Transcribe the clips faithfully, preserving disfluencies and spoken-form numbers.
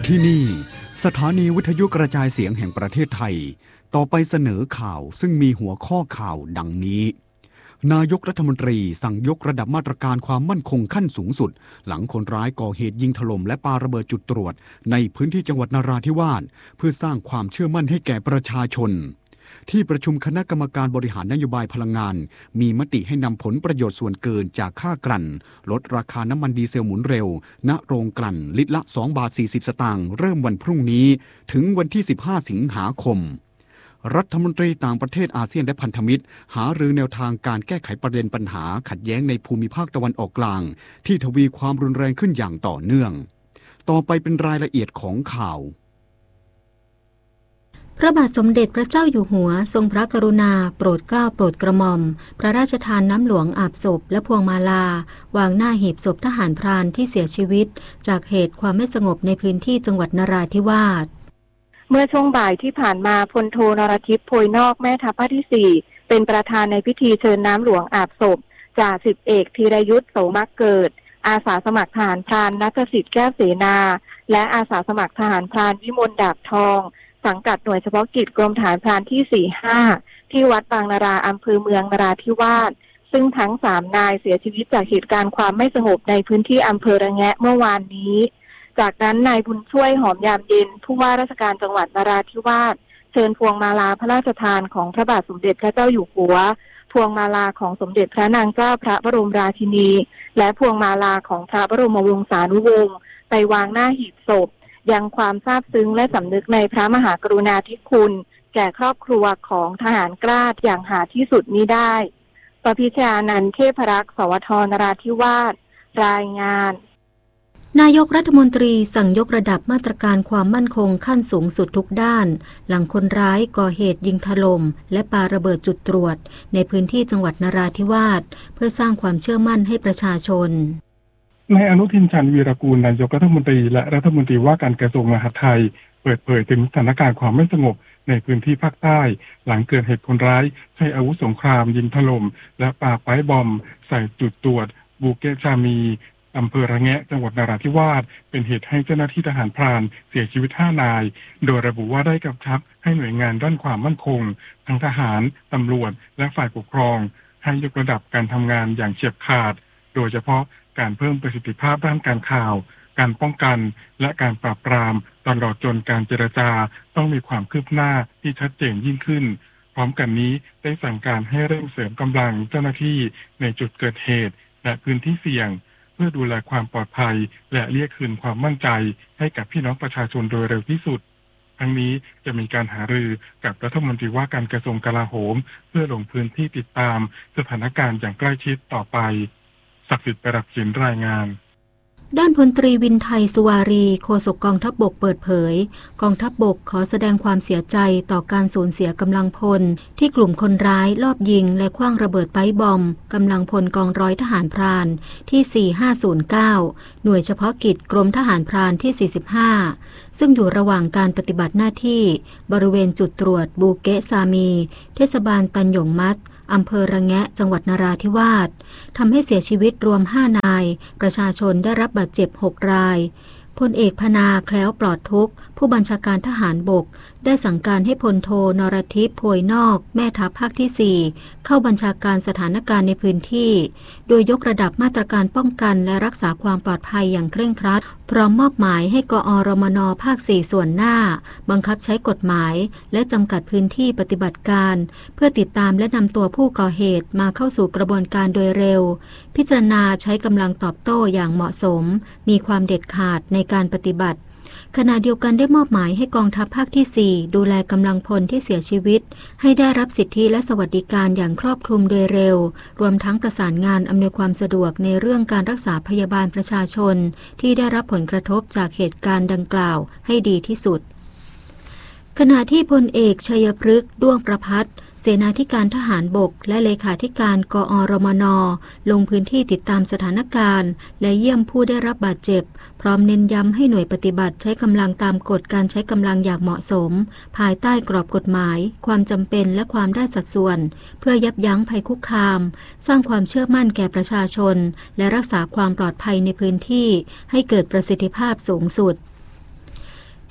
ที่นี่สถานีวิทยุกระจายเสียงแห่งประเทศไทยต่อไปเสนอข่าวซึ่งมีหัวข้อข่าวดังนี้นายกรัฐมนตรีสั่งยกระดับมาตรการความมั่นคงขั้นสูงสุดหลังคนร้ายก่อเหตุยิงถล่มและปาระเบิดจุดตรวจในพื้นที่จังหวัดนราธิวาสเพื่อสร้างความเชื่อมั่นให้แก่ประชาชนที่ประชุมคณะกรรมการบริหารนโยบายพลังงานมีมติให้นำผลประโยชน์ส่วนเกินจากค่ากลั่นลดราคาน้ำมันดีเซลหมุนเร็วณโรงกลั่นลิตรละสองบาทสี่สิบสตางค์เริ่มวันพรุ่งนี้ถึงวันที่สิบห้าสิงหาคมรัฐมนตรีต่างประเทศอาเซียนและพันธมิตรหารือแนวทางการแก้ไขประเด็นปัญหาขัดแย้งในภูมิภาคตะวันออกกลางที่ทวีความรุนแรงขึ้นอย่างต่อเนื่องต่อไปเป็นรายละเอียดของข่าวพระบาทสมเด็จพระเจ้าอยู่หัวทรงพระกรุณาโปรดเกล้าโปรดกระหม่อมพระราชทานน้ำหลวงอาบศพและพวงมาลาวางหน้าหีบศพทหารพรานที่เสียชีวิตจากเหตุความไม่สงบในพื้นที่จังหวัดนราธิวาสเมื่อช่วงบ่ายที่ผ่านมาพลโทนรทิพย์โพยนอกแม่ทัพภาคที่สี่เป็นประธานในพิธีเชิญน้ำหลวงอาบศพจ่าสิบเอกธีรยุทธโสมักเกิดอาสาสมัครทหารพรานณัฐศิษย์แก้วเสนาและอาสาสมัครทหารพรานวิมลดาบทองสังกัดหน่วยเฉพาะกิจกรมทหารพรานที่ สี่ห้า ที่วัดบางนาราอำเภอเมืองนราธิวาสซึ่งทั้งสามนายเสียชีวิตจากเหตุการณ์ความไม่สงบในพื้นที่อำเภอระแงะเมื่อวานนี้จากนั้นนายบุญช่วยหอมยามเย็นผู้ว่าราชการจังหวัดนราธิวาสเชิญพวงมาลาพระราชทานของพระบาทสมเด็จพระเจ้าอยู่หัวพวงมาลาของสมเด็จพระนางเจ้าพระบรมราชินีและพวงมาลาของพระบรมวงศานุวงศ์ไปวางหน้าหีบศพยังความซาบซึ้งและสำนึกในพระมหากรุณาธิคุณแก่ครอบครัวของทหารกล้าอย่างหาที่สุดมิได้ปพิชญานันท์เทพรักษ์สวทนราธิวาสรายงานนายกรัฐมนตรีสั่งยกระดับมาตรการความมั่นคงขั้นสูงสุดทุกด้านหลังคนร้ายก่อเหตุยิงถล่มและปาระเบิดจุดตรวจในพื้นที่จังหวัดนราธิวาสเพื่อสร้างความเชื่อมั่นให้ประชาชนนายอนุทินชาญวีรกูลนายกรัฐมนตรีและรัฐมนตรีว่าการกระทรวงมหาดไทยเปิดเผยถึงสถานการณ์ความไม่สงบในพื้นที่ภาคใต้หลังเกิดเหตุคนร้ายใช้อาวุธสงครามยิงถล่มและปาไป๊บอมใส่จุดตรวจบูเกชามีอำเภอระแงะจังหวัดนราธิวาสเป็นเหตุให้เจ้าหน้าที่ทหารพรานเสียชีวิตห้านายโดยระบุว่าได้กำชับให้หน่วยงานด้านความมั่นคงทั้งทหารตำรวจและฝ่ายปกครองให้ยกระดับการทำงานอย่างเฉียบขาดโดยเฉพาะการเพิ่มประสิทธิภาพด้านการข่าวการป้องกันและการปราบปรามตลอดจนการเจรจาต้องมีความคืบหน้าที่ชัดเจนยิ่งขึ้นพร้อมกันนี้ได้สั่งการให้เร่งเสริมกำลังเจ้าหน้าที่ในจุดเกิดเหตุและพื้นที่เสี่ยงเพื่อดูแลความปลอดภัยและเรียกคืนความมั่นใจให้กับพี่น้องประชาชนโดยเร็วที่สุดทั้งนี้จะมีการหารือกับรัฐมนตรีว่าการกระทรวงกลาโหมเพื่อลงพื้นที่ติดตามสถานการณ์อย่างใกล้ชิดต่อไปศักดิ์สิทธิ์ประดับจินรายงานด้านพลตรีวินไทยสุวารีโฆษกกองทัพบกเปิดเผยกองทัพบกขอแสดงความเสียใจต่อการสูญเสียกำลังพลที่กลุ่มคนร้ายลอบยิงและขว้างระเบิดไป๊บอมกำลังพลกองร้อยทหารพรานที่สี่ห้าศูนย์เก้าหน่วยเฉพาะกิจกรมทหารพรานที่สี่สิบห้าซึ่งอยู่ระหว่างการปฏิบัติหน้าที่บริเวณจุดตรวจบูเกะซามีเทศบาลตันหยงมัสอำเภอระแงะจังหวัดนราธิวาสทำให้เสียชีวิตรวมห้านายประชาชนได้รับบาดเจ็บหกรายพลเอกพนาแคล้วปลอดทุกข์ผู้บัญชาการทหารบกได้สั่งการให้พลโทนรทิพย์โพยนอกแม่ทัพภาคที่สี่เข้าบัญชาการสถานการณ์ในพื้นที่โดยยกระดับมาตรการป้องกันและรักษาความปลอดภัยอย่างเคร่งครัดพร้อมมอบหมายให้กอรมนภาคสี่ส่วนหน้าบังคับใช้กฎหมายและจำกัดพื้นที่ปฏิบัติการเพื่อติดตามและนำตัวผู้ก่อเหตุมาเข้าสู่กระบวนการโดยเร็วพิจารณาใช้กำลังตอบโต้อย่างเหมาะสมมีความเด็ดขาดในการปฏิบัติขณะเดียวกันได้มอบหมายให้กองทัพภาคที่สี่ดูแลกำลังพลที่เสียชีวิตให้ได้รับสิทธิและสวัสดิการอย่างครอบคลุมโดยเร็วรวมทั้งประสานงานอำนวยความสะดวกในเรื่องการรักษาพยาบาลประชาชนที่ได้รับผลกระทบจากเหตุการณ์ดังกล่าวให้ดีที่สุดขณะที่พลเอกชัยพฤกษ์ด้วงประภัสเสนาธิการทหารบกและเลขาธิการกอรมนลงพื้นที่ติดตามสถานการณ์และเยี่ยมผู้ได้รับบาดเจ็บพร้อมเน้นย้ำให้หน่วยปฏิบัติใช้กำลังตามกฎการใช้กำลังอย่างเหมาะสมภายใต้กรอบกฎหมายความจำเป็นและความได้สัดส่วนเพื่อยับยั้งภัยคุกคามสร้างความเชื่อมั่นแก่ประชาชนและรักษาความปลอดภัยในพื้นที่ให้เกิดประสิทธิภาพสูงสุด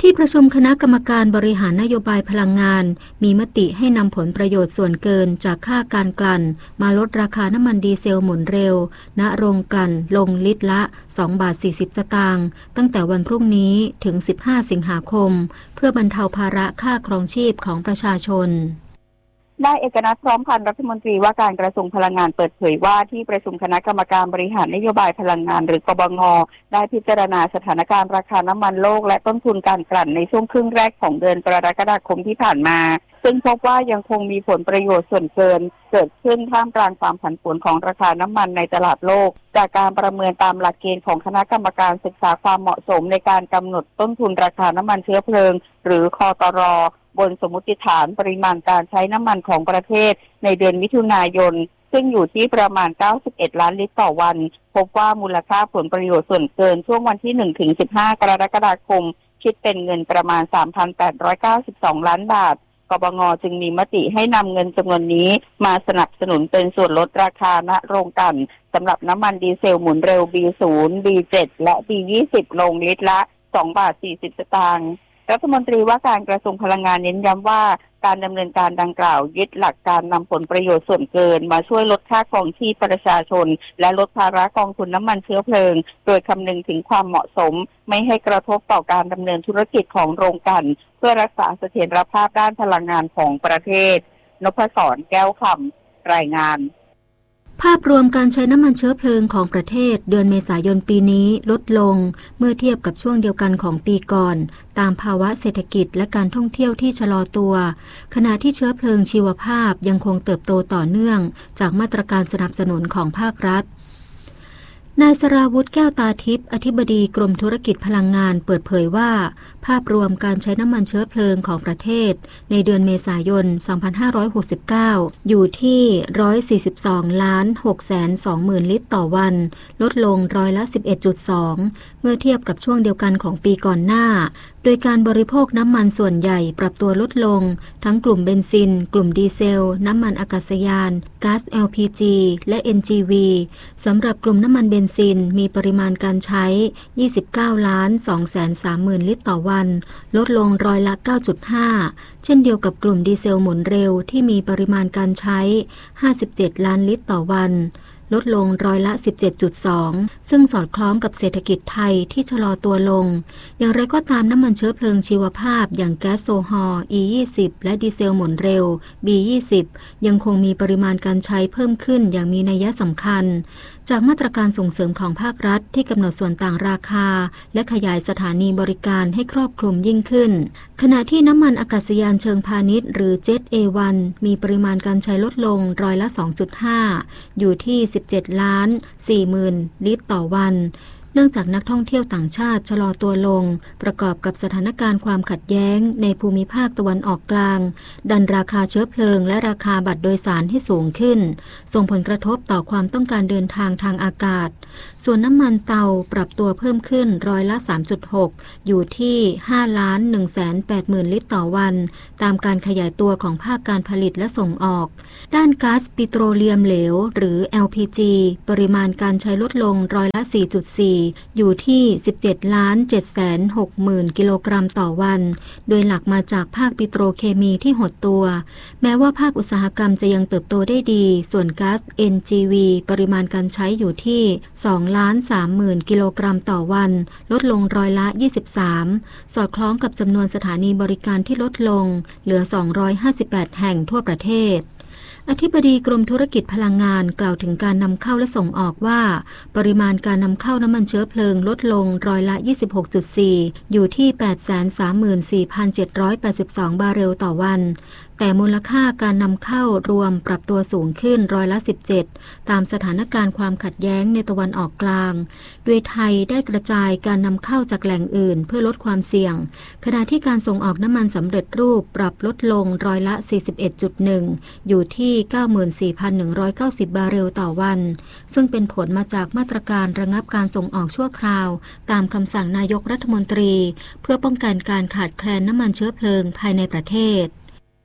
ที่ประชุมคณะกรรมการบริหารนโยบายพลังงานมีมติให้นำผลประโยชน์ส่วนเกินจากค่าการกลั่นมาลดราคาน้ำมันดีเซลหมุนเร็วณโรงกลั่นลงลิตรละสองบาทสี่สิบสตางค์ตั้งแต่วันพรุ่งนี้ถึงสิบห้าสิงหาคมเพื่อบรรเทาภาระค่าครองชีพของประชาชนนายเอกนัทพร้อมพันธ์รัฐมนตรีว่าการกระทรวงพลังงานเปิดเผยว่าที่ประชุมคณะกรรมการบริหารนโยบายพลังงานหรือกบง.ได้พิจารณาสถานการณ์ราคาน้ำมันโลกและต้นทุนการกลั่นในช่วงครึ่งแรกของเดือนกรกฎาคมที่ผ่านมาซึ่งพบว่ายังคงมีผลประโยชน์ส่วนเกินเกิดขึ้นท่ามกลางความผันผวนของราคาน้ำมันในตลาดโลกจากการประเมินตามหลักเกณฑ์ของคณะกรรมการศึกษาความเหมาะสมในการกำหนดต้นทุนราคาน้ำมันเชื้อเพลิงหรือคตร.บนสมมุติฐานปริมาณการใช้น้ำมันของประเทศในเดือนมิถุนายนซึ่งอยู่ที่ประมาณเก้าสิบเอ็ดล้านลิตรต่อวันพบว่ามูลค่าผลประโยชน์ส่วนเกินช่วงวันที่หนึ่งถึงสิบห้ากรกฎาคมคิดเป็นเงินประมาณ สามพันแปดร้อยเก้าสิบสองล้านบาทกบง.จึงมีมติให้นำเงินจำนวนนี้มาสนับสนุนเป็นส่วนลดราคาณโรงกลั่นสำหรับน้ำมันดีเซลหมุนเร็ว บี ศูนย์ บี เจ็ด และ บี ยี่สิบ ลงลิตรละสองบาทสี่สิบสตางค์รัฐมนตรีว่าการกระทรวงพลังงานเน้นย้ำว่าการดำเนินการดังกล่าวยึดหลักการนำผลประโยชน์ส่วนเกินมาช่วยลดค่าครองชีพประชาชนและลดภาระกองทุนน้ำมันเชื้อเพลิงโดยคำนึงถึงความเหมาะสมไม่ให้กระทบต่อการดำเนินธุรกิจของโรงกลั่นเพื่อรักษาเสถียรภาพด้านพลังงานของประเทศนพศรแก้วคำรายงานภาพรวมการใช้น้ำมันเชื้อเพลิงของประเทศเดือนเมษายนปีนี้ลดลงเมื่อเทียบกับช่วงเดียวกันของปีก่อนตามภาวะเศรษฐกิจและการท่องเที่ยวที่ชะลอตัวขณะที่เชื้อเพลิงชีวภาพยังคงเติบโตต่อเนื่องจากมาตรการสนับสนุนของภาครัฐนายสราวุธแก้วตาทิพย์อธิบดีกรมธุรกิจพลังงานเปิดเผยว่าภาพรวมการใช้น้ำมันเชื้อเพลิงของประเทศในเดือนเมษายน สองพันห้าร้อยหกสิบเก้า อยู่ที่ หนึ่งร้อยสี่สิบสองล้านหกแสนสองหมื่น ลิตรต่อวันลดลงร้อยละ สิบเอ็ดจุดสอง เมื่อเทียบกับช่วงเดียวกันของปีก่อนหน้าโดยการบริโภคน้ำมันส่วนใหญ่ปรับตัวลดลงทั้งกลุ่มเบนซินกลุ่มดีเซลน้ำมันอากาศยานก๊าซ แอล พี จี และ เอ็น จี วี สำหรับกลุ่มน้ำมันเบนซินมีปริมาณการใช้ยี่สิบเก้าล้านสองแสนสามหมื่น ลิตรต่อวันลดลงร้อยละ เก้าจุดห้า เช่นเดียวกับกลุ่มดีเซลหมุนเร็วที่มีปริมาณการใช้ห้าสิบเจ็ดล้านลิตรต่อวันลดลงร้อยละ สิบเจ็ดจุดสอง ซึ่งสอดคล้องกับเศรษฐกิจไทยที่ชะลอตัวลงอย่างไรก็ตามน้ำมันเชื้อเพลิงชีวภาพอย่างแก๊สโซฮอล์ อี ยี่สิบ และดีเซลหมุนเร็ว บี ยี่สิบ ยังคงมีปริมาณการใช้เพิ่มขึ้นอย่างมีนัยสำคัญจากมาตรการส่งเสริมของภาครัฐที่กำหนดส่วนต่างราคาและขยายสถานีบริการให้ครอบคลุมยิ่งขึ้นขณะที่น้ำมันอากาศยานเชิงพาณิชย์หรือ Jet เอ วัน มีปริมาณการใช้ลดลงร้อยละ สองจุดห้า อยู่ที่สิบเจ็ดล้านสี่หมื่น ลิตรต่อวันเนื่องจากนักท่องเที่ยวต่างชาติชะลอตัวลงประกอบกับสถานการณ์ความขัดแย้งในภูมิภาคตะวันออกกลางดันราคาเชื้อเพลิงและราคาบัตรโดยสารให้สูงขึ้นส่งผลกระทบต่อความต้องการเดินทางทางอากาศส่วนน้ำมันเตาปรับตัวเพิ่มขึ้นร้อยละ สามจุดหก อยู่ที่ห้าล้านหนึ่งแสนแปดหมื่น ลิตรต่อวันตามการขยายตัวของภาคการผลิตและส่งออกด้านก๊าซปิโตรเลียมเหลวหรือ แอล พี จี ปริมาณการใช้ลดลงร้อยละ สี่จุดสี่อยู่ที่สิบเจ็ดล้านเจ็ดแสนหกหมื่น กิโลกรัมต่อวันโดยหลักมาจากภาคปิโตรเคมีที่หดตัวแม้ว่าภาคอุตสาหกรรมจะยังเติบโตได้ดีส่วนก๊าซ เอ็น จี วี ปริมาณการใช้อยู่ที่สองล้านสามหมื่น กิโลกรัมต่อวันลดลงร้อยละยี่สิบสามสอดคล้องกับจำนวนสถานีบริการที่ลดลงเหลือสองร้อยห้าสิบแปดแห่งทั่วประเทศอธิบดีกรมธุรกิจพลังงานกล่าวถึงการนำเข้าและส่งออกว่าปริมาณการนำเข้าน้ำมันเชื้อเพลิงลดลงร้อยละ ยี่สิบหกจุดสี่ อยู่ที่ แปดแสนสามหมื่นสี่พันเจ็ดร้อยแปดสิบสอง บาร์เรลต่อวันแต่มูลค่าการนำเข้ารวมปรับตัวสูงขึ้นร้อยละ สิบเจ็ดตามสถานการณ์ความขัดแย้งในตะวันออกกลางโดยไทยได้กระจายการนำเข้าจากแหล่งอื่นเพื่อลดความเสี่ยงขณะที่การส่งออกน้ำมันสำเร็จรูปปรับลดลงร้อยละ สี่สิบเอ็ดจุดหนึ่ง อยู่ที่ เก้าหมื่นสี่พันหนึ่งร้อยเก้าสิบ บาร์เรลต่อวันซึ่งเป็นผลมาจากมาตรการระงับการส่งออกชั่วคราวตามคำสั่งนายกรัฐมนตรีเพื่อป้องกันการขาดแคลนน้ำมันเชื้อเพลิงภายในประเทศ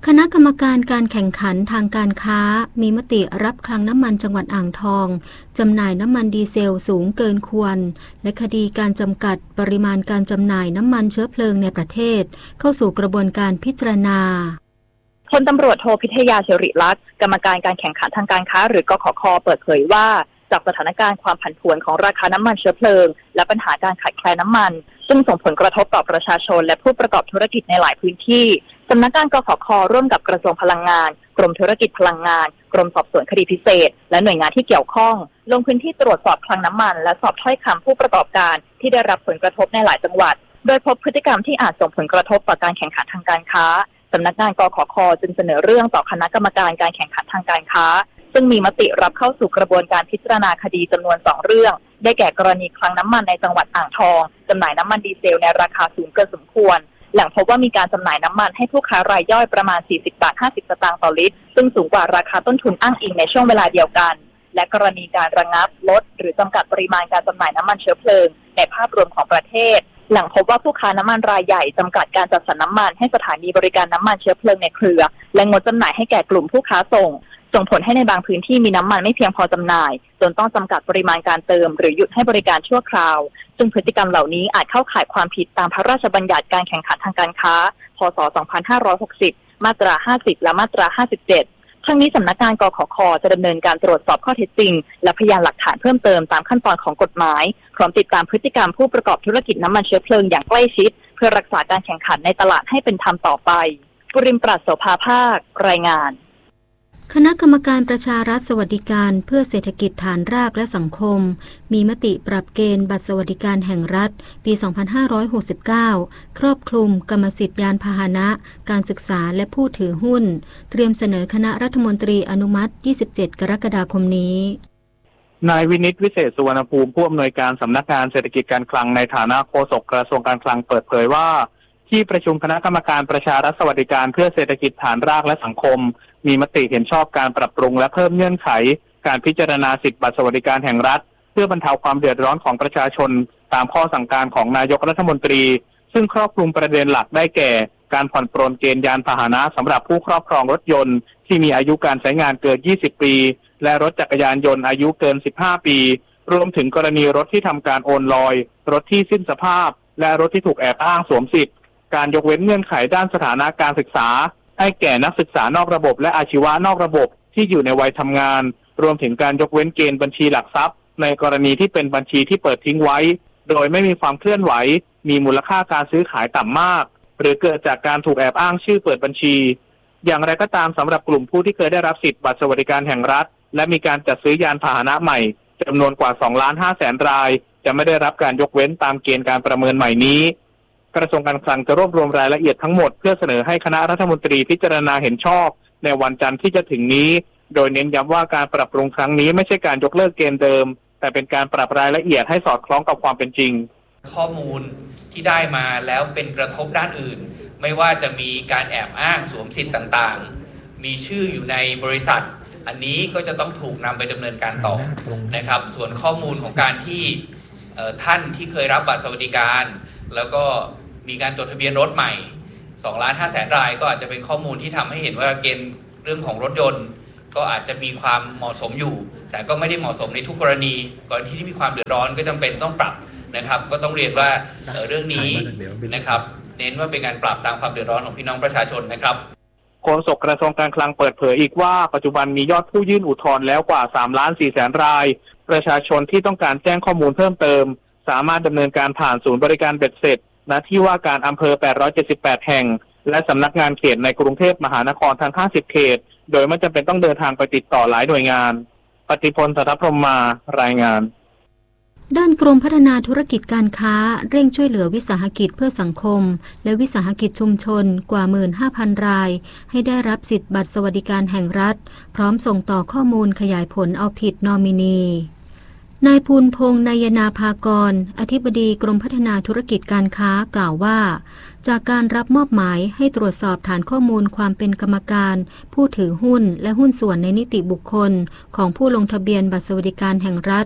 คณะกรรมการการแข่งขันทางการค้ามีมติรับคลังน้ำมันจังหวัดอ่างทองจำหน่ายน้ำมันดีเซลสูงเกินควรและคดีการจำกัดปริมาณการจำหน่ายน้ำมันเชื้อเพลิงในประเทศเข้าสู่กระบวนการพิจารณาพลตำรวจโทพิทยาสิริลักษณ์กรรมการการแข่งขันทางการค้าหรือกขค.เปิดเผยว่าจากสถานการณ์ความผันผวนของราคาน้ำมันเชื้อเพลิงและปัญหาการขาดแคลนน้ำมันซึ่งส่งผลกระทบต่อประชาชนและผู้ประกอบธุรกิจในหลายพื้นที่สำนักงานกขค.ร่วมกับกระทรวงพลังงานกรมธุรกิจพลังงานกรมสอบสวนคดีพิเศษและหน่วยงานที่เกี่ยวข้องลงพื้นที่ตรวจสอบคลังน้ำมันและสอบถ้อยคำผู้ประกอบการที่ได้รับผลกระทบในหลายจังหวัดโดยพบพฤติกรรมที่อาจส่งผลกระทบต่อการแข่งขันทางการค้าสำนักงานกขค.จึงเสนอเรื่องต่อคณะกรรมการการแข่งขันทางการค้าซึ่งมีมติรับเข้าสู่กระบวนการพิจารณาคดีจำนวนสองเรื่องได้แก่กรณีคลังน้ำมันในจังหวัดอ่างทองจำหน่ายน้ำมันดีเซลในราคาสูงเกินสมควรหลังพบว่ามีการจำหน่ายน้ำมันให้ผู้ค้ารายย่อยประมาณสี่สิบบาทห้าสิบสตางค์ต่อลิตรซึ่งสูงกว่าราคาต้นทุนอ้างอิงในช่วงเวลาเดียวกันและกรณีการระงับลดหรือจำกัดปริมาณการจำหน่ายน้ำมันเชื้อเพลิงในภาพรวมของประเทศหลังพบว่าผู้ค้าน้ำมันรายใหญ่จำกัดการจัดสรรน้ำมันให้สถานีบริการน้ำมันเชื้อเพลิงในเครือและงดจำหน่ายให้แก่กลุ่มผู้ค้าส่งส่งผลให้ในบางพื้นที่มีน้ำมันไม่เพียงพอจำหน่ายจนต้องจำกัดปริมาณการเติมหรือหยุดให้บริการชั่วคราวซึ่งพฤติกรรมเหล่านี้อาจเข้าข่ายความผิดตามพระราชบัญญัติการแข่งขันทางการค้าพ.ศ. สองพันห้าร้อยหกสิบมาตราห้าสิบและมาตราห้าสิบเจ็ดทั้งนี้สำนักงานกขค.จะดำเนินการตรวจสอบข้อเท็จจริงและพยานหลักฐานเพิ่มเติมตามขั้นตอนของกฎหมายพร้อมติดตามพฤติกรรมผู้ประกอบธุรกิจน้ำมันเชื้อเพลิงอย่างใกล้ชิดเพื่อรักษาการแข่งขันในตลาดให้เป็นธรรมต่อไปปุริมปราศโสภาภาครายงานคณะกรรมการประชารัฐสวัสดิการเพื่อเศรษฐกิจฐานรากและสังคมมีมติปรับเกณฑ์บัตรสวัสดิการแห่งรัฐปี สองพันห้าร้อยหกสิบเก้า ครอบคลุมกรรมสิทธิ์ยานพาหนะ การศึกษาและผู้ถือหุ้นเตรียมเสนอคณะรัฐมนตรีอนุมัติ ยี่สิบเจ็ด กรกฎาคมนี้นายวินิตวิเศษสุวรรณภูมิผู้อำนวยการสำนักงานเศรษฐกิจการคลังในฐานะโฆษกกระทรวงการคลังเปิดเผยว่าที่ประชุมคณะกรรมการประชารัฐสวัสดิการเพื่อเศรษฐกิจฐานรากและสังคมมีมติเห็นชอบการปรับปรุงและเพิ่มเงื่อนไขการพิจารณาสิทธิบัตรสวัสดิการแห่งรัฐเพื่อบรรเทาความเดือดร้อนของประชาชนตามข้อสั่งการของนายกรัฐมนตรีซึ่งครอบคลุมประเด็นหลักได้แก่การผ่อนปรนเกณฑ์ยานพาหนะสำหรับผู้ครอบครองรถยนต์ที่มีอายุการใช้งานเกินยี่สิบปีและรถจักรยานยนต์อายุเกินสิบห้าปีรวมถึงกรณีรถที่ทำการโอนลอยรถที่สิ้นสภาพและรถที่ถูกแอบอ้างสวมสิทธิ์การยกเว้นเงื่อนไขด้านสถานะการศึกษาให้แก่นักศึกษานอกระบบและอาชีวะนอกระบบที่อยู่ในวัยทำงานรวมถึงการยกเว้นเกณฑ์บัญชีหลักทรัพย์ในกรณีที่เป็นบัญชีที่เปิดทิ้งไว้โดยไม่มีความเคลื่อนไหวมีมูลค่าการซื้อขายต่ำมากหรือเกิดจากการถูกแอบอ้างชื่อเปิดบัญชีอย่างไรก็ตามสำหรับกลุ่มผู้ที่เคยได้รับสิทธิบัตรสวัสดิการแห่งรัฐและมีการจัดซื้อยานพาหนะใหม่จำนวนกว่า สองล้านห้าแสนรายจะไม่ได้รับการยกเว้นตามเกณฑ์การประเมินใหม่นี้กระทรวงการคลังจะรวบรวมรายละเอียดทั้งหมดเพื่อเสนอให้คณะรัฐมนตรีพิจารณาเห็นชอบในวันจันทร์ที่จะถึงนี้โดยเน้นย้ำว่าการปรับปรุงครั้งนี้ไม่ใช่การยกเลิกเกณฑ์เดิมแต่เป็นการปรับรายละเอียดให้สอดคล้องกับความเป็นจริงข้อมูลที่ได้มาแล้วเป็นกระทบด้านอื่นไม่ว่าจะมีการแอบอ้างสวมสิทธิ์ต่างๆมีชื่ออยู่ในบริษัทอันนี้ก็จะต้องถูกนำไปดำเนินการต่อนะครับส่วนข้อมูลของการที่ท่านที่เคยรับบัตรสวัสดิการแล้วก็มีการจดทะเบียนรถใหม่สองล้านห้าแสนรายก็อาจจะเป็นข้อมูลที่ทำให้เห็นว่าเกณฑ์เรื่องของรถยนต์ก็อาจจะมีความเหมาะสมอยู่แต่ก็ไม่ได้เหมาะสมในทุกกรณีกรณีที่มีความเดือดร้อนก็จำเป็นต้องปรับนะครับก็ต้องเรียนว่าเรื่องนี้นะครับเน้นว่าเป็นการปรับตามความเดือดร้อนของพี่น้องประชาชนนะครับโฆษกกระทรวงการคลังเปิดเผยอีกว่าปัจจุบันมียอดผู้ยื่นอุทธรณ์แล้วกว่าสามล้านสี่แสนรายประชาชนที่ต้องการแจ้งข้อมูลเพิ่มเติมสามารถดำเนินการผ่านศูนย์บริการเบ็ดเสร็จณที่ว่าการอำเภอแปดร้อยเจ็ดสิบแปดแห่งและสำนักงานเขตในกรุงเทพมหานครทั้งห้าสิบเขตโดยไม่จำเป็นต้องเดินทางไปติดต่อหลายหน่วยงานปฏิพล สัทธพรหมารายงานด้านกรมพัฒนาธุรกิจการค้าเร่งช่วยเหลือวิสาหกิจเพื่อสังคมและวิสาหกิจชุมชนกว่า หนึ่งหมื่นห้าพัน รายให้ได้รับสิทธิบัตรสวัสดิการแห่งรัฐพร้อมส่งต่อข้อมูลขยายผลเอาผิดนอมินีนายภูลพงษ์นายนาภากรอธิบดีกรมพัฒนาธุรกิจการค้ากล่าวว่าจากการรับมอบหมายให้ตรวจสอบฐานข้อมูลความเป็นกรรมการผู้ถือหุ้นและหุ้นส่วนในนิติบุคคลของผู้ลงทะเบียนบัตรสวัสดิการแห่งรัฐ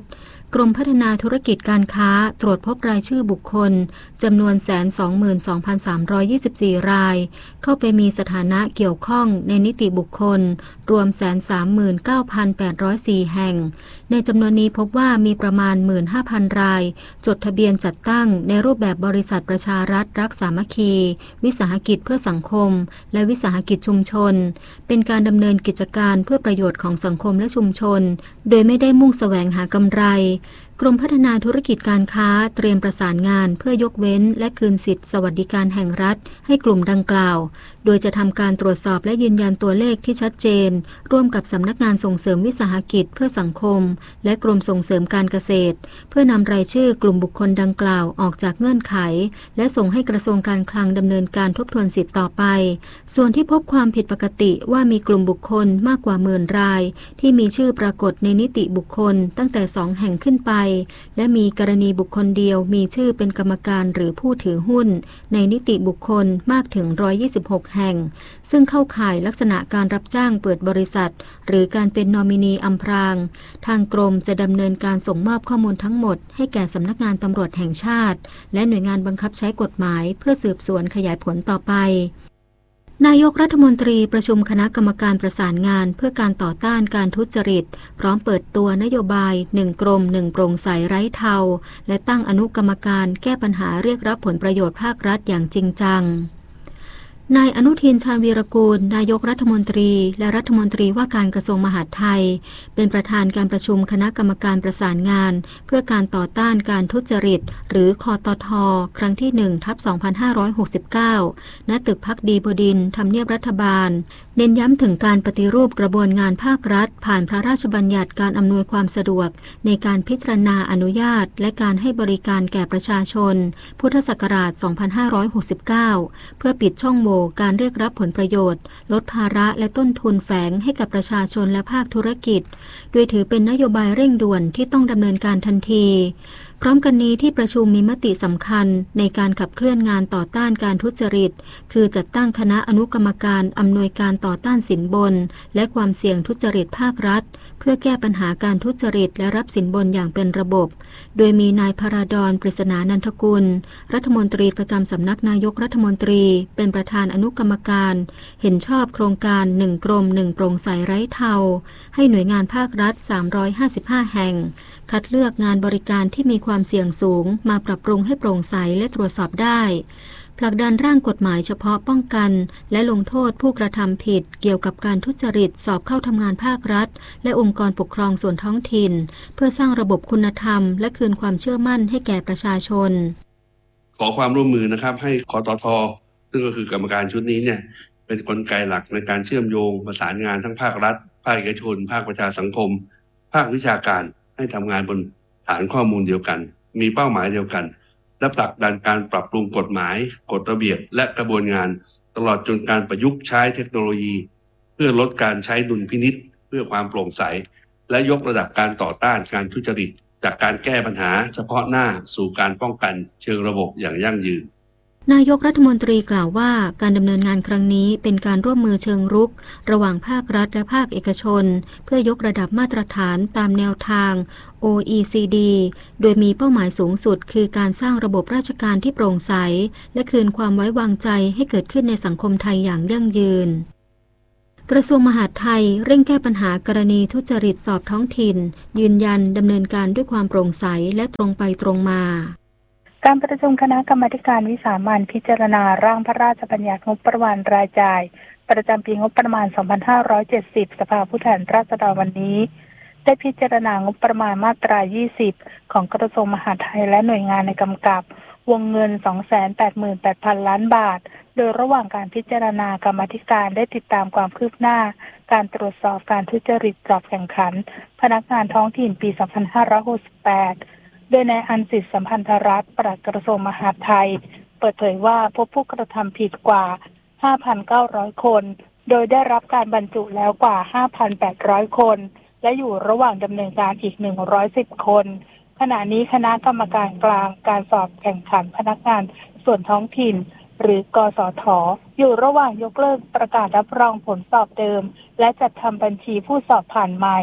กรมพัฒนาธุรกิจการค้าตรวจพบรายชื่อบุคคลจำนวน หนึ่งแสนสองหมื่นสองพันสามร้อยยี่สิบสี่ รายเข้าไปมีสถานะเกี่ยวข้องในนิติบุคคลรวม หนึ่งแสนสามหมื่นเก้าพันแปดร้อยสี่ แห่งในจำนวนนี้พบว่ามีประมาณ หนึ่งหมื่นห้าพัน รายจดทะเบียนจัดตั้งในรูปแบบบริษัทประชารัฐรักสามัคคีวิสาหกิจเพื่อสังคมและวิสาหกิจชุมชนเป็นการดำเนินกิจการเพื่อประโยชน์ของสังคมและชุมชนโดยไม่ได้มุ่งแสวงหากำไรกรมพัฒนาธุรกิจการค้าเตรียมประสานงานเพื่อยกเว้นและคืนสิทธิสวัสดิการแห่งรัฐให้กลุ่มดังกล่าวโดยจะทำการตรวจสอบและยืนยันตัวเลขที่ชัดเจนร่วมกับสำนักงานส่งเสริมวิสาหกิจเพื่อสังคมและกรมส่งเสริมการเกษตรเพื่อนำรายชื่อกลุ่มบุคคลดังกล่าวออกจากเงื่อนไขและส่งให้กระทรวงการคลังดำเนินการทบทวนสิทธิ์ต่อไปส่วนที่พบความผิดปกติว่ามีกลุ่มบุคคลมากกว่าหมื่นรายที่มีชื่อปรากฏในนิติบุคคลตั้งแต่สองแห่งขึ้นไปและมีกรณีบุคคลเดียวมีชื่อเป็นกรรมการหรือผู้ถือหุ้นในนิติบุคคลมากถึงหนึ่งร้อยยี่สิบหกแห่งซึ่งเข้าข่ายลักษณะการรับจ้างเปิดบริษัทหรือการเป็นนอมินีอำพรางทางกรมจะดำเนินการส่งมอบข้อมูลทั้งหมดให้แก่สำนักงานตำรวจแห่งชาติและหน่วยงานบังคับใช้กฎหมายเพื่อสืบสวนขยายผลต่อไปนายกรัฐมนตรีประชุมคณะกรรมการประสานงานเพื่อการต่อต้านการทุจริตพร้อมเปิดตัวนโยบายหนึ่งกรมหนึ่งโปร่งใสไร้เทาและตั้งอนุกรรมการแก้ปัญหาเรียกรับผลประโยชน์ภาครัฐอย่างจริงจังนายอนุทินชาญวีรกูลนายกรัฐมนตรีและรัฐมนตรีว่าการกระทรวงมหาดไทยเป็นประธานการประชุมคณะกรรมการประสานงานเพื่อการต่อต้านการทุจริตหรือคตท.ครั้งที่หนึ่งทับสองพันห้าร้อยหกสิบเก้าณตึกภักดีบดินทร์ทำเนียบรัฐบาลเน้นย้ำถึงการปฏิรูปกระบวนงานภาครัฐผ่านพระราชบัญญัติการอำนวยความสะดวกในการพิจารณาอนุญาตและการให้บริการแก่ประชาชนพุทธศักราชสองพันห้าร้อยหกสิบเก้าเพื่อปิดช่องโหว่การเรียกรับผลประโยชน์ลดภาระและต้นทุนแฝงให้กับประชาชนและภาคธุรกิจโดยถือเป็นนโยบายเร่งด่วนที่ต้องดำเนินการทันทีพร้อมกันนี้ที่ประชุมมีมติสำคัญในการขับเคลื่อนงานต่อต้านการทุจริตคือจัดตั้งคณะอนุกรรมการอำนวยการต่อต้านสินบนและความเสี่ยงทุจริตภาครัฐเพื่อแก้ปัญหาการทุจริตและรับสินบนอย่างเป็นระบบโดยมีนายพราดร ปริศนานันทกุลรัฐมนตรีประจำสำนักนายกรัฐมนตรีเป็นประธานอนุกรรมการเห็นชอบโครงการหนึ่งกรมหนึ่งโปร่งใสไร้เทาให้หน่วยงานภาครัฐสามร้อยห้าสิบห้าแห่งคัดเลือกงานบริการที่มีความเสี่ยงสูงมาปรับปรุงให้โปร่งใสและตรวจสอบได้ผลักดันร่างกฎหมายเฉพาะป้องกันและลงโทษผู้กระทำผิดเกี่ยวกับการทุจริตสอบเข้าทำงานภาครัฐและองค์กรปกครองส่วนท้องถิ่นเพื่อสร้างระบบคุณธรรมและคืนความเชื่อมั่นให้แก่ประชาชนขอความร่วมมือนะครับให้คตท.ซึ่งก็คือกรรมการชุดนี้เนี่ยเป็นกลไกหลักในการเชื่อมโยงประสานงานทั้งภาครัฐภาคเอกชนภาคประชาสังคมภาควิชาการให้ทำงานบนฐานข้อมูลเดียวกันมีเป้าหมายเดียวกันและผลักดันการปรับปรุงกฎหมายกฎระเบียบและกระบวนงานตลอดจนการประยุกต์ใช้เทคโนโลยีเพื่อลดการใช้ดุลพินิจเพื่อความโปร่งใสและยกระดับการต่อต้านการทุจริตจากการแก้ปัญหาเฉพาะหน้าสู่การป้องกันเชิงระบบอย่างยั่งยืนนายกรัฐมนตรีกล่าวว่าการดำเนินงานครั้งนี้เป็นการร่วมมือเชิงรุกระหว่างภาครัฐและภาคเอกชนเพื่อยกระดับมาตรฐานตามแนวทาง โอ อี ซี ดี โดยมีเป้าหมายสูงสุดคือการสร้างระบบราชการที่โปร่งใสและคืนความไว้วางใจให้เกิดขึ้นในสังคมไทยอย่างยั่งยืนกระทรวงมหาดไทยเร่งแก้ปัญหากรณีทุจริตสอบท้องถิ่นยืนยันดำเนินการด้วยความโปร่งใสและตรงไปตรงมาการประชุมคณะกรรมาการวิสามัญพิจารณาร่างพระราชบัญญัติงบประมาณรายจ่ายประจำปีงบประมาณสองพันห้าร้อยเจ็ดสิบสภาผู้แทนราษฎรวันนี้ได้พิจารณางบประมาณมาตรายี่สิบของกระทรวงมหาดไทยและหน่วยงานในกำกับวงเงิน สองแสนแปดหมื่นแปดพัน ล้านบาทโดยระหว่างการพิจารณากรรมาธิการได้ติดตามความคืบหน้าการตรวจสอบการทุจริตสอบแข่งขันพนักงานท้องถิ่นปีสองพันห้าร้อยหกสิบแปดโดยนายอันสิทธิสัมพันธรัตน์ปลัดกระทรวงมหาดไทยเปิดเผยว่าพบผู้กระทำผิดกว่า ห้าพันเก้าร้อย คนโดยได้รับการบรรจุแล้วกว่า ห้าพันแปดร้อย คนและอยู่ระหว่างดำเนินการอีกหนึ่งร้อยสิบคนขณะนี้คณะกรรมการกลางการสอบแข่งขันพนักงานส่วนท้องถิ่นหรือกสท.อยู่ระหว่างยกเลิกประกาศรับรองผลสอบเดิมและจัดทำบัญชีผู้สอบผ่านใหม่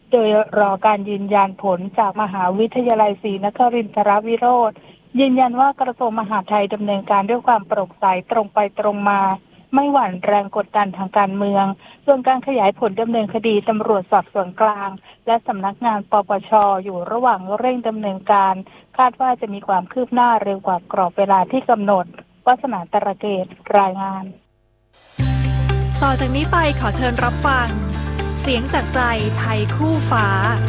โดยรอการยืนยันผลจากมหาวิทยาลัยศรีนครินทรวิโรธยืนยันว่ากระทรวงมหาดไทยดำเนินการด้วยความโปร่งใสตรงไปตรงมาไม่หวั่นแรงกดดันทางการเมืองส่วนการขยายผลดำเนินคดีตำรวจสอบสวนกลางและสำนักงานปปช.อยู่ระหว่างเร่งดำเนินการคาดว่าจะมีความคืบหน้าเร็วกว่ากรอบเวลาที่กำหนดวาสนาตระเกตรายงานต่อจากนี้ไปขอเชิญรับฟังเสียงจากใจไทยคู่ฟ้า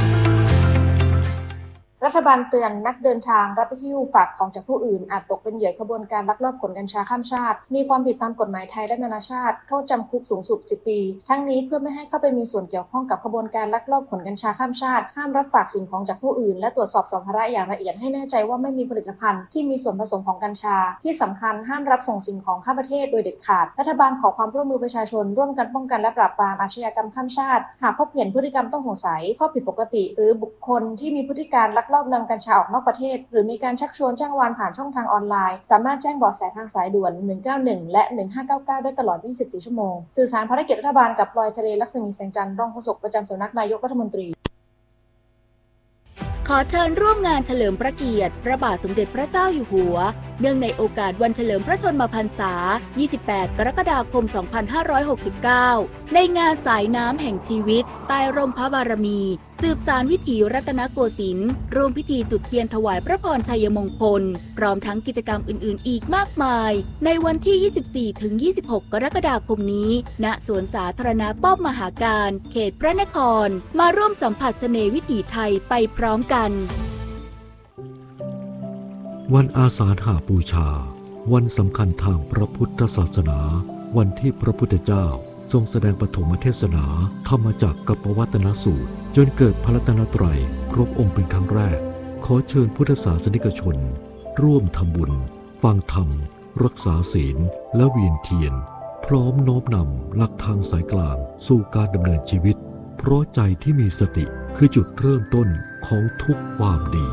รัฐบาลเตือนนักเดินทางรับหิ้วฝากของจากผู้อื่นอาจตกเป็นเหยื่อขบวนการลักลอบขนกัญชาข้ามชาติมีความผิดตามกฎหมายไทยและนานาชาติโทษจำคุกสูงสุดสิบปีทั้งนี้เพื่อไม่ให้เข้าไปมีส่วนเกี่ยวข้องกับขบวนการลักลอบขนกัญชาข้ามชาติห้ามรับฝากสิ่งของจากผู้อื่นและตรวจสอบสัมภาระอย่างละเอียดให้แน่ใจว่าไม่มีผลิตภัณฑ์ที่มีส่วนผสมของกัญชาที่สำคัญห้ามรับส่งสิ่งของข้ามประเทศโดยเด็ดขาดรัฐบาลขอความร่วมมือประชาชนร่วมกันป้องกันและปราบปรามอาชญากรรมข้ามชาติหากพบเห็นพฤติกรรมต้องสงสัยข้อผิดปกติหรือบุคคลที่มีพฤติการลักลอบนำกัญชาออกนอกประเทศหรือมีการชักชวนจ้างวานผ่านช่องทางออนไลน์สามารถแจ้งเบาะแสทางสายด่วนหนึ่งเก้าหนึ่งและหนึ่งห้าเก้าเก้าได้ตลอดยี่สิบสี่ชั่วโมงสื่อสารภารกิจรัฐบาลกับพลอยทะเลลักษมีแสงจันทร์รองโฆษกประจำสำนักนายกรัฐมนตรีขอเชิญร่วมงานเฉลิมพระเกียรติพระบาทสมเด็จพระเจ้าอยู่หัวเนื่องในโอกาสวันเฉลิมพระชนมพรรษายี่สิบแปดกรกฎาคมสองพันห้าร้อยหกสิบเก้าในงานสายน้ำแห่งชีวิตใต้ร่มพระบารมีสืบสานวิถีรัตนโกสินทร์ร่วมพิธีจุดเทียนถวายพระพรชัยมงคลพร้อมทั้งกิจกรรมอื่นๆอีกมากมายในวันที่ ยี่สิบสี่ถึงยี่สิบหก กรกฎาคมนี้ณสวนสาธารณะป้อมมหาการเขตพระนครมาร่วมสัมผัสเสน่ห์วิถีไทยไปพร้อมกันวันอาสาฬหบูชาวันสำคัญทางพระพุทธศาสนาวันที่พระพุทธเจ้าทรงแสดงปฐมเทศนาธรรมจักรกับปวัตตนสูตรจนเกิดพระรัตนตรัยครบองค์เป็นครั้งแรกขอเชิญพุทธศาสนิกชนร่วมทำบุญฟังธรรมรักษาศีลและเวียนเทียนพร้อมน้อมนำหลักทางสายกลางสู่การดำเนินชีวิตเพราะใจที่มีสติคือจุดเริ่มต้นของทุกความดี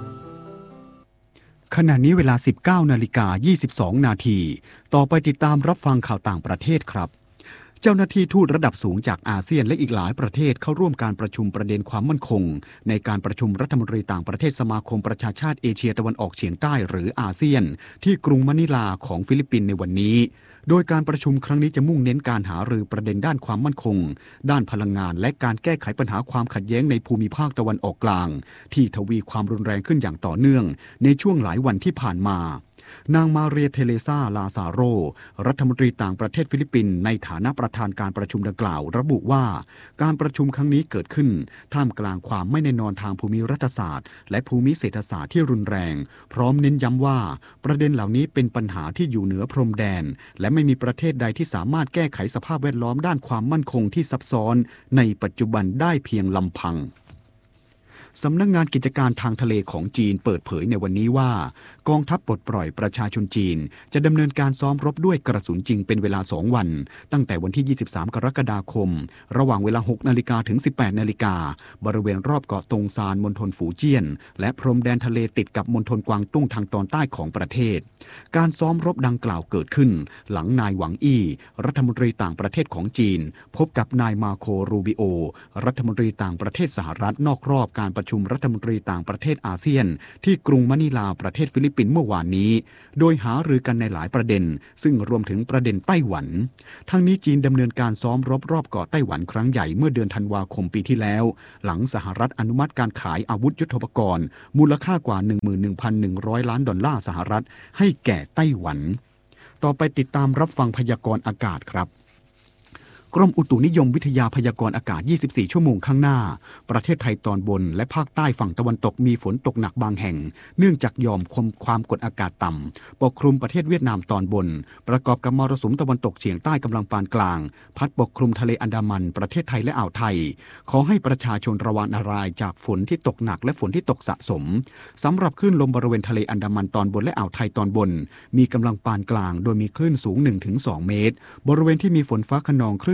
ขณะนี้เวลา สิบเก้านาฬิกายี่สิบสองนาทีต่อไปติดตามรับฟังข่าวต่างประเทศครับเจ้าหน้าที่ทูตระดับสูงจากอาเซียนและอีกหลายประเทศเข้าร่วมการประชุมประเด็นความมั่นคงในการประชุมรัฐมนตรีต่างประเทศสมาคมประชาชาติเอเชียตะวันออกเฉียงใต้หรืออาเซียนที่กรุงมะนิลาของฟิลิปปินส์ในวันนี้โดยการประชุมครั้งนี้จะมุ่งเน้นการหารือประเด็นด้านความมั่นคงด้านพลังงานและการแก้ไขปัญหาความขัดแย้งในภูมิภาคตะวันออกกลางที่ทวีความรุนแรงขึ้นอย่างต่อเนื่องในช่วงหลายวันที่ผ่านมานางมาเรียเทเลซาลาซาโรรัฐมนตรีต่างประเทศฟิลิปปินส์ในฐานะประธานการประชุมดังกล่าวระบุว่าการประชุมครั้งนี้เกิดขึ้นท่ามกลางความไม่แน่นอนทางภูมิรัฐศาสตร์และภูมิเศรษฐศาสตร์ที่รุนแรงพร้อมเน้นย้ำว่าประเด็นเหล่านี้เป็นปัญหาที่อยู่เหนือพรมแดนและไม่มีประเทศใดที่สามารถแก้ไขสภาพแวดล้อมด้านความมั่นคงที่ซับซ้อนในปัจจุบันได้เพียงลำพังสำนักงานกิจการทางทะเลของจีนเปิดเผยในวันนี้ว่ากองทัพปลดปล่อยประชาชนจีนจะดำเนินการซ้อมรบด้วยกระสุนจริงเป็นเวลาสองวันตั้งแต่วันที่ยี่สิบสามกรกฎาคมระหว่างเวลาหกนาฬิกาถึงสิบแปดนาฬิกาบริเวณรอบเกาะตงซานมณฑลฝูเจี้ยนและพรมแดนทะเลติดกับมณฑลกวางตุ้งทางตอนใต้ของประเทศการซ้อมรบดังกล่าวเกิดขึ้นหลังนายหวังอี้รัฐมนตรีต่างประเทศของจีนพบกับนายมาโครูบิโอรัฐมนตรีต่างประเทศสหรัฐนอกรอบการประชุมรัฐมนตรีต่างประเทศอาเซียนที่กรุงมะนิลาประเทศฟิลิปปินส์เมื่อวานนี้โดยหารือกันในหลายประเด็นซึ่งรวมถึงประเด็นไต้หวันทั้งนี้จีนดำเนินการซ้อมรบรอบเกาะไต้หวันครั้งใหญ่เมื่อเดือนธันวาคมปีที่แล้วหลังสหรัฐอนุมัติการขายอาวุธยุทโธปกรณ์มูลค่ากว่า หนึ่งหมื่นหนึ่งพันหนึ่งร้อย ล้านดอลลาร์สหรัฐให้แก่ไต้หวันต่อไปติดตามรับฟังพยากรณ์อากาศครับกรมอุตุนิยมวิทยาพยากรณ์อากาศยี่สิบสี่ชั่วโมงข้างหน้าประเทศไทยตอนบนและภาคใต้ฝั่งตะวันตกมีฝนตกหนักบางแห่งเนื่องจากหย่อมความกดอากาศต่ำปกคลุมประเทศเวียดนามตอนบนประกอบกับมรสุมตะวันตกเฉียงใต้กำลังปานกลางพัดปกคลุมทะเลอันดามันประเทศไทยและอ่าวไทยขอให้ประชาชนระวังอันตรายจากฝนที่ตกหนักและฝนที่ตกสะสมสำหรับคลื่นลมบริเวณทะเลอันดามันตอนบนและอ่าวไทยตอนบนมีกำลังปานกลางโดยมีคลื่นสูง หนึ่งถึงสอง เมตรบริเวณที่มีฝนฟ้าคะนองคลื่น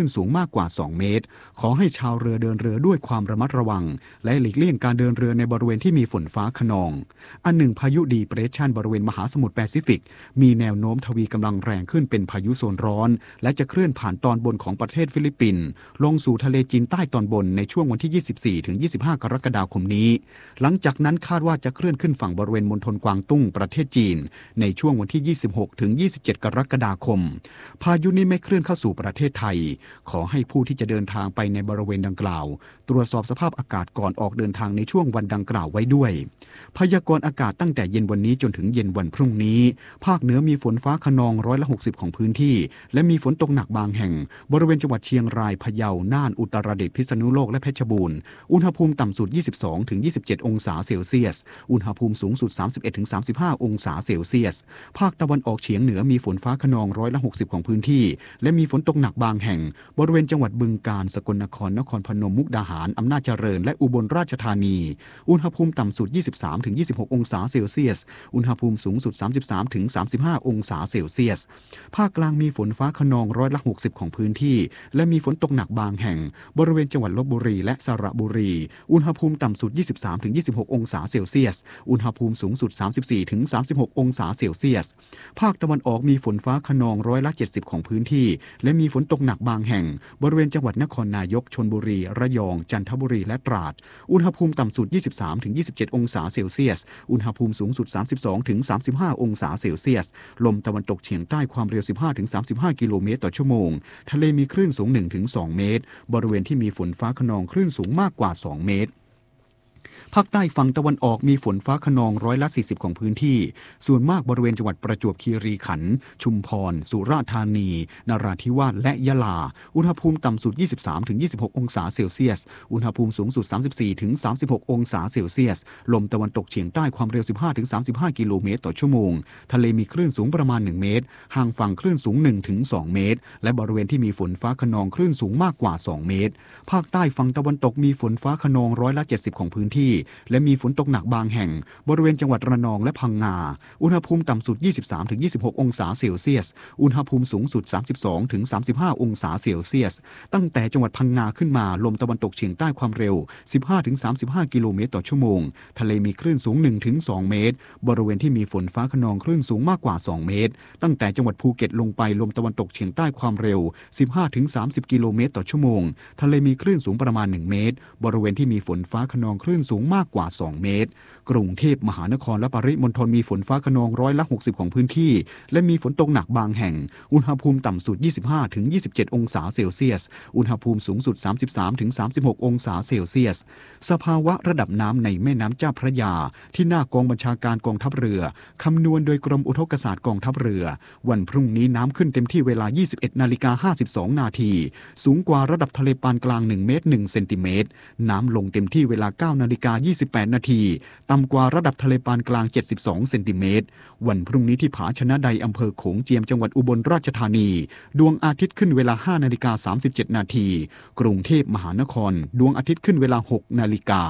นสูงมากกว่าสองเมตรขอให้ชาวเรือเดินเรือด้วยความระมัดระวังและหลีกเลี่ยงการเดินเรือในบริเวณที่มีฝนฟ้าคะนองอันหนึ่งพายุดีเพรสชันบริเวณมหาสมุทรแปซิฟิกมีแนวโน้มทวีกำลังแรงขึ้นเป็นพายุโซนร้อนและจะเคลื่อนผ่านตอนบนของประเทศฟิลิปปินส์ลงสู่ทะเลจีนใต้ตอนบนในช่วงวันที่ยี่สิบสี่ถึงยี่สิบห้ากรกฎาคมนี้หลังจากนั้นคาดว่าจะเคลื่อนขึ้นฝั่งบริเวณมณฑลกวางตุ้งประเทศจีนในช่วงวันที่ยี่สิบหกถึงยี่สิบเจ็ดกรกฎาคมพายุนี้ไม่เคลื่อนเข้าสู่ประเทศไทยขอให้ผู้ที่จะเดินทางไปในบริเวณดังกล่าวตรวจสอบสภาพอากาศก่อนออกเดินทางในช่วงวันดังกล่าวไว้ด้วยพยากรณ์อากาศตั้งแต่เย็นวันนี้จนถึงเย็นวันพรุ่งนี้ภาคเหนือมีฝนฟ้าคะนองร้อยละหกสิบของพื้นที่และมีฝนตกหนักบางแห่งบริเวณจังหวัดเชียงรายพะเยาน่านอุตรดิตถ์พิษณุโลกและเพชรบูรณ์อุณหภูมิต่ำสุดยี่สิบสองถึงยี่สิบเจ็ดองศาเซลเซียสอุณหภูมิสูงสุดสามสิบเอ็ดถึงสามสิบห้าองศาเซลเซียสภาคตะวันออกเฉียงเหนือมีฝนฟ้าคะนองร้อยละหกสิบของพื้นที่และมีฝนตกหนักบางแห่งบริเวณจังหวัดบึงกาฬสกลนครนครพนมมุกดาหารอำนาจเจริญและอุบลราชธานีอุณหภูมิต่ำสุดยี่สิบสามถึงยี่สิบหกองศาเซลเซียสอุณหภูมิสูงสุดสามสิบสามถึงสามสิบห้าองศาเซลเซียสภาคกลางมีฝนฟ้าคะนองร้อยละหกสิบของพื้นที่และมีฝนตกหนักบางแห่งบริเวณจังหวัดลพบุรีและสระบุรีอุณหภูมิต่ำสุดยี่สิบสามถึงยี่สิบหกองศาเซลเซียสอุณหภูมิสูงสุดสามสิบสี่ถึงสามสิบหกองศาเซลเซียสภาคตะวันออกมีฝนฟ้าคะนองร้อยละเจ็ดสิบของพื้นที่และมีฝนตกหนักบางแห่งบริเวณจังหวัดนครนายกชลบุรีระยองจันทบุรีและตราดอุณหภูมิต่ำสุดยี่สิบสามถึงยี่สิบเจ็ดองศาเซลเซียสอุณหภูมิสูงสุดสามสิบสองถึงสามสิบห้าองศาเซลเซียสลมตะวันตกเฉียงใต้ความเร็วสิบห้าถึงสามสิบห้ากิโลเมตรต่อชั่วโมงทะเลมีคลื่นสูง หนึ่งถึงสอง เมตรบริเวณที่มีฝนฟ้าคะนองคลื่นสูงมากกว่าสองเมตรภาคใต้ฝั่งตะวันออกมีฝนฟ้าคะนองร้อยละสี่สิบของพื้นที่ส่วนมากบริเวณจังหวัดประจวบคีรีขันธ์ชุมพรสุราษฎร์ธานีนราธิวาสและยะลาอุณหภูมิต่ำสุดยี่สิบสามถึงยี่สิบหกองศาเซลเซียสอุณหภูมิสูงสุดสามสิบสี่ถึงสามสิบหกองศาเซลเซียสลมตะวันตกเฉียงใต้ความเร็วสิบห้าถึงสามสิบห้ากิโลเมตรต่อชั่วโมงทะเลมีคลื่นสูงประมาณหนึ่งเมตรห่างฝั่งคลื่นสูงหนึ่งถึงสองเมตรและบริเวณที่มีฝนฟ้าคะนองคลื่นสูงมากกว่าสองเมตรภาคใต้ฝั่งตะวันตกมีฝนฟ้าคะนองร้อยละเจ็ดสิบของพื้นที่และมีฝนตกหนักบางแห่งบริเวณจังหวัดระนองและพังงาอุณหภูมิต่ำสุดยี่สิบสามถึงยี่สิบหกองศาเซลเซียสอุณหภูมิสูงสุดสามสิบสองถึงสามสิบห้าองศาเซลเซียสตั้งแต่จังหวัดพังงาขึ้นมาลมตะวันตกเฉียงใต้ความเร็วสิบห้าถึงสามสิบห้ากิโลเมตรต่อชั่วโมงทะเลมีคลื่นสูง หนึ่งถึงสอง เมตรบริเวณที่มีฝนฟ้าคะนองคลื่นสูงมากกว่าสองเมตรตั้งแต่จังหวัดภูเก็ตลงไปลมตะวันตกเฉียงใต้ความเร็วสิบห้าถึงสามสิบกิโลเมตรต่อชั่วโมงทะเลมีคลื่นสูงประมาณหนึ่งเมตรบริเวณที่มีฝนฟ้าคะนองคลื่นสูงมากกว่าสองเมตรกรุงเทพมหานครและปริมณฑลมีฝนฟ้าคะนองร้อยละหกสิบของพื้นที่และมีฝนตกหนักบางแห่งอุณหภูมิต่ำสุดยี่สิบห้าถึงยี่สิบเจ็ดองศาเซลเซียสอุณหภูมิสูงสุดสามสิบสามถึงสามสิบหกองศาเซลเซียสสภาวะระดับน้ำในแม่น้ำเจ้าพระยาที่หน้ากองบัญชาการกองทัพเรือคำนวณโดยกรมอุทกศาสตร์กองทัพเรือวันพรุ่งนี้น้ำขึ้นเต็มที่เวลา ยี่สิบเอ็ดนาฬิกาห้าสิบสองนาทีสูงกว่าระดับทะเลปานกลางหนึ่งเมตรหนึ่งเซนติเมตรน้ำลงเต็มที่เวลา เก้านาฬิกายี่สิบแปดนาทีต่ำกว่าระดับทะเลปานกลางเจ็ดสิบสองเซนติเมตรวันพรุ่งนี้ที่ผาชนะใดอำเภอโขงเจียมจังหวัดอุบลราชธานีดวงอาทิตย์ขึ้นเวลา ห้านาฬิกาสามสิบเจ็ดนาทีกรุงเทพมหานครดวงอาทิตย์ขึ้นเวลา หกนาฬิกา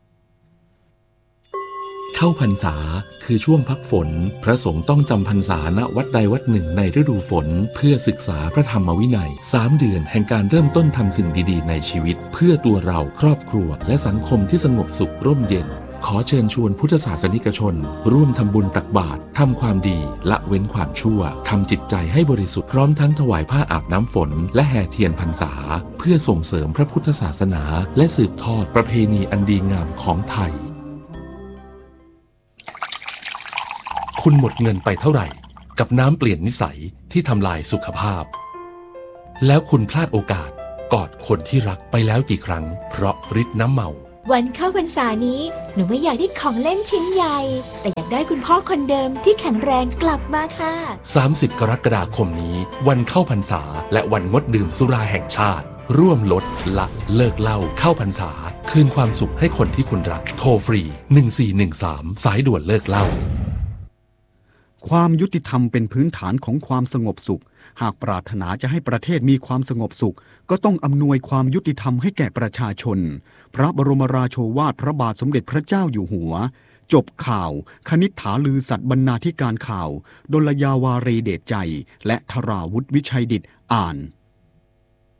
เข้าพรรษาคือช่วงพักฝนพระสงฆ์ต้องจำพรรษาณวัดใดวัดหนึ่งในฤดูฝนเพื่อศึกษาพระธรรมวินัยสามเดือนแห่งการเริ่มต้นทำสิ่งดีๆในชีวิตเพื่อตัวเราครอบครัวและสังคมที่สงบสุขร่มเย็นขอเชิญชวนพุทธศาสนิกชนร่วมทำบุญตักบาตรทำความดีละเว้นความชั่วทำจิตใจให้บริสุทธิ์พร้อมทั้งถวายผ้าอาบน้ำฝนและแห่เทียนพรรษาเพื่อส่งเสริมพระพุทธศาสนาและสืบทอดประเพณีอันดีงามของไทยคุณหมดเงินไปเท่าไหร่กับน้ำเปลี่ยนนิสัยที่ทำลายสุขภาพแล้วคุณพลาดโอกาสกอดคนที่รักไปแล้วกี่ครั้งเพราะฤทธิ์น้ำเมาวันเข้าพรรษานี้หนูไม่อยากได้ของเล่นชิ้นใหญ่แต่อยากได้คุณพ่อคนเดิมที่แข็งแรงกลับมาค่ะสามสิบกรกฎาคมนี้วันเข้าพรรษาและวันงดดื่มสุราแห่งชาติร่วมลดละเลิกเหล้าเข้าพรรษาคืนความสุขให้คนที่คุณรักโทรฟรีหนึ่งสี่หนึ่งสามสายด่วนเลิกเหล้าความยุติธรรมเป็นพื้นฐานของความสงบสุขหากปรารถนาจะให้ประเทศมีความสงบสุขก็ต้องอำนวยความยุติธรรมให้แก่ประชาชนพระบรมราโชวาทพระบาทสมเด็จพระเจ้าอยู่หัวจบข่าวคณิษฐาลือสัตย์บรรณาธิการข่าวดลยาวารีเดชใจและธราวุฒิวิชัยดิษฐ์อ่าน